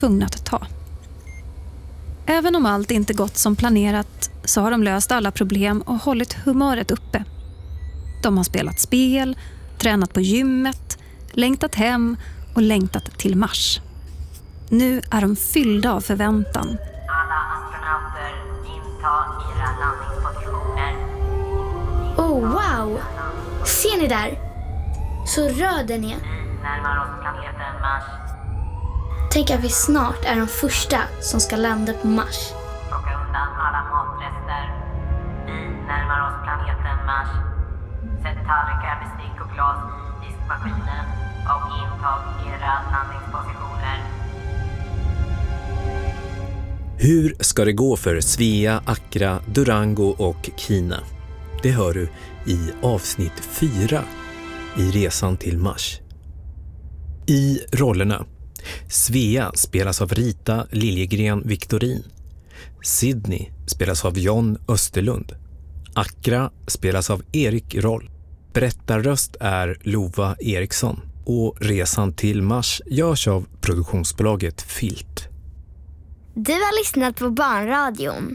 tvungna att ta. Även om allt inte gått som planerat så har de löst alla problem och hållit humöret uppe. De har spelat spel, tränat på gymmet, längtat hem och längtat till Mars. Nu är de fyllda av förväntan. Alla astronauter inta era landningspositioner. Oh wow! Ser ni där? Så röd den är. Vi närmar oss planeten Mars. Tänk att vi snart är de första som ska landa på Mars. Plocka undan alla matrester. Vi närmar oss planeten Mars. Sätt tallrikar, bestick och glas i diskmaskinen och intag era landningspositioner. Hur ska det gå för Svea, Accra, Durango och Kina? Det hör du i avsnitt 4 i Resan till Mars. I rollerna: Svea spelas av Rita Liljegren Victorin. Sydney spelas av John Österlund. Accra spelas av Erik Roll. Berättarröst är Lova Eriksson. Och Resan till Mars görs av produktionsbolaget Filt. Du har lyssnat på Barnradion.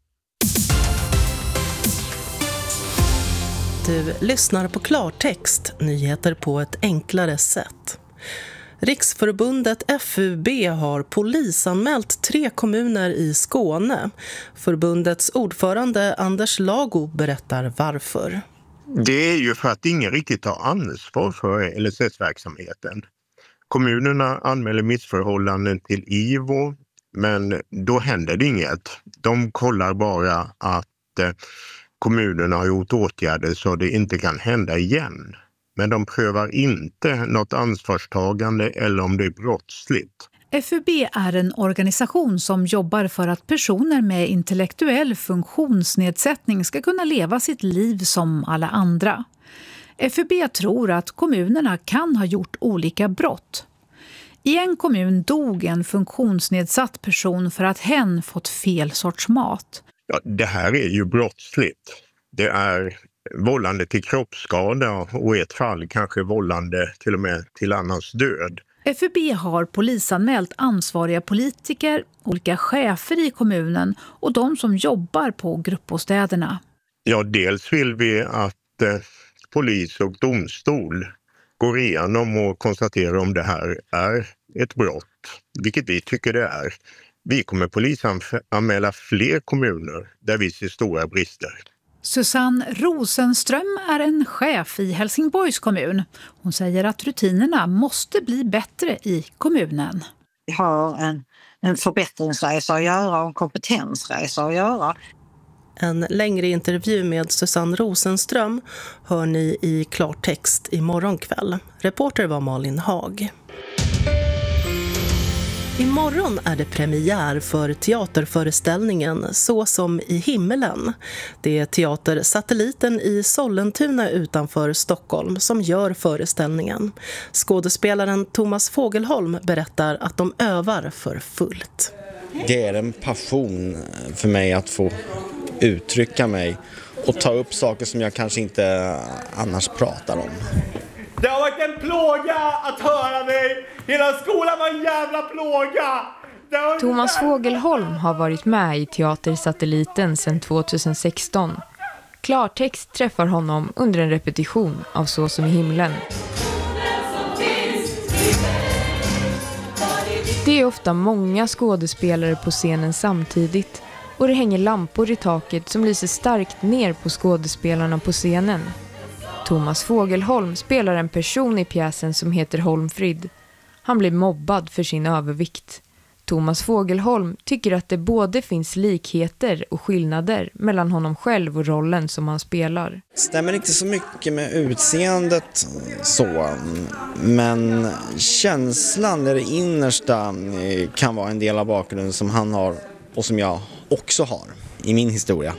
Du lyssnar på klartext, nyheter på ett enklare sätt. Riksförbundet FUB har polisanmält 3 kommuner i Skåne. Förbundets ordförande Anders Lago berättar varför. Det är ju för att ingen riktigt tar ansvar för LSS-verksamheten. Kommunerna anmäler missförhållanden till IVO, men då händer det inget. De kollar bara att kommunerna har gjort åtgärder så det inte kan hända igen. Men de prövar inte något ansvarstagande eller om det är brottsligt. FUB är en organisation som jobbar för att personer med intellektuell funktionsnedsättning ska kunna leva sitt liv som alla andra. FUB tror att kommunerna kan ha gjort olika brott. I en kommun dog en funktionsnedsatt person för att hen fått fel sorts mat. Ja, det här är ju brottsligt. Det är vållande till kroppsskada och i ett fall kanske vållande till och med till annans död. FUB har polisanmält ansvariga politiker, olika chefer i kommunen och de som jobbar på gruppbostäderna. Ja, dels vill vi att polis och domstol går igenom och konstaterar om det här är ett brott, vilket vi tycker det är. Vi kommer polisanmäla fler kommuner där vi ser stora brister. Susanne Rosenström är en chef i Helsingborgs kommun. Hon säger att rutinerna måste bli bättre i kommunen. Vi har en förbättringsresa att göra och en kompetensresa att göra. En längre intervju med Susanne Rosenström hör ni i klartext imorgon kväll. Reporter var Malin Hag. Imorgon är det premiär för teaterföreställningen Så som i himmelen. Det är Teatersatelliten i Sollentuna utanför Stockholm som gör föreställningen. Skådespelaren Thomas Fågelholm berättar att de övar för fullt. Det är en passion för mig att få uttrycka mig och ta upp saker som jag kanske inte annars pratar om. Det har varit en plåga att höra dig. Hela skolan var en jävla plåga. Thomas Fågelholm har varit med i Teatersatelliten sedan 2016. Klartext träffar honom under en repetition av Så som i himlen. Det är ofta många skådespelare på scenen samtidigt och det hänger lampor i taket som lyser starkt ner på skådespelarna på scenen. Thomas Fågelholm spelar en person i pjäsen som heter Holmfrid. Han blir mobbad för sin övervikt. Thomas Fågelholm tycker att det både finns likheter och skillnader mellan honom själv och rollen som han spelar. Stämmer inte så mycket med utseendet så, men känslan, det innersta, kan vara en del av bakgrunden som han har och som jag också har i min historia.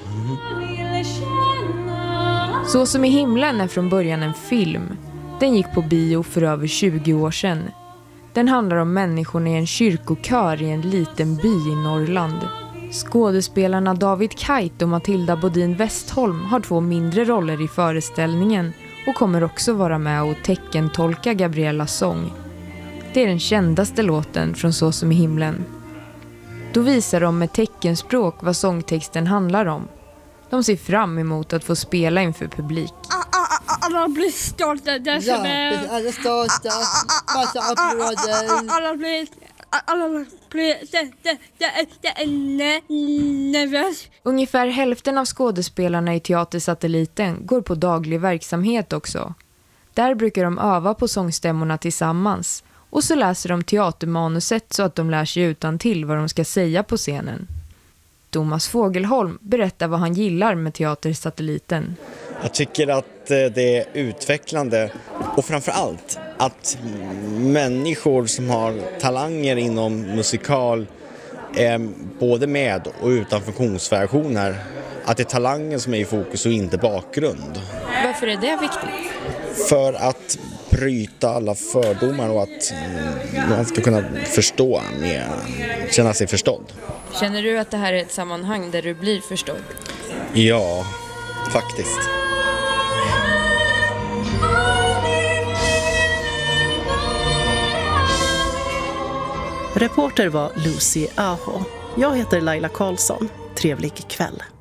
Så som i himlen är från början en film. Den gick på bio för över 20 år sedan. Den handlar om människorna i en kyrkokör i en liten by i Norrland. Skådespelarna David Kite och Matilda Bodin Westholm har 2 mindre roller i föreställningen och kommer också vara med och teckentolka Gabriellas sång. Det är den kändaste låten från Så som i himlen. Då visar de med teckenspråk vad sångtexten handlar om. De ser fram emot att få spela inför publik. Alla blir stolta. Alla är stolta. Massa applåder. Alla blir nervös. Ungefär hälften av skådespelarna i Teatersatelliten går på daglig verksamhet också. Där brukar de öva på sångstämmorna tillsammans. Och så läser de teatermanuset så att de lär sig utantill vad de ska säga på scenen. Thomas Fågelholm berättar vad han gillar med Teatersatelliten. Jag tycker att det är utvecklande och framförallt att människor som har talanger inom musikal är både med och utan funktionsvariationer. Att det är talangen som är i fokus och inte bakgrund. Varför är det viktigt? För att bryta alla fördomar och att man ska kunna förstå mer, känna sig förstådd. Känner du att det här är ett sammanhang där du blir förstådd? Ja, faktiskt. Reporter var Lucy Aho. Jag heter Laila Karlsson. Trevlig kväll.